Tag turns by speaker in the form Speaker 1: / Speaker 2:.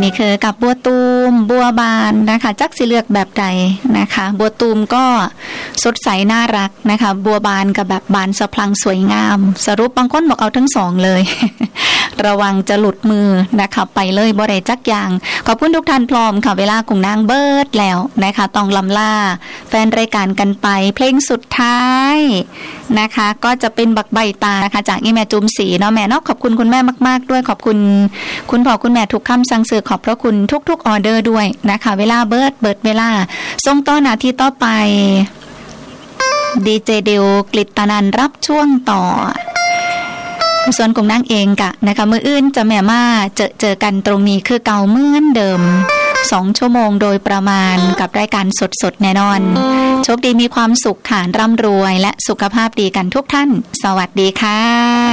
Speaker 1: นี่คือกับบัวตูมบัวบานนะคะจักสิเลือกแบบใดนะคะบัวตูมก็สดใสน่ารักนะคะบัวบานกับแบบบานสะพรั่งสวยงามสรุปบางคนบอกเอาทั้งสองเลย ระวังจะหลุดมือนะคะไปเลยบ่ได้จักอย่างขอบคุณทุกท่านพร้อมค่ะเวลาของนางเบิร์ดแล้วนะคะต้องลำล่าแฟนรายการกันไปเพลงสุดท้ายนะคะก็จะเป็นบักใบตานะคะจากอีแม่จุมศรีเนาะแม่เนาะขอบคุณคุณแม่มากๆด้วยขอบคุณคุณพ่อคุณแม่ทุกคำสั่งซื้อขอบพระคุณทุกๆออเดอร์ด้วยนะคะเวลาเบิร์ดเวลาส่งต่อหน้าที่ต่อไปดีเจเดียวกฤตนันท์รับช่วงต่อส่วนกลุ่มนั่งเองกะนะคะมื้ออื่นจะแม่มาเจอกันตรงนี้คือเก่าเหมือนเดิม2 ชั่วโมงโดยประมาณกับรายการสดๆแน่นอนโชคดีมีความสุขค่ะร่ำรวยและสุขภาพดีกันทุกท่านสวัสดีค่ะ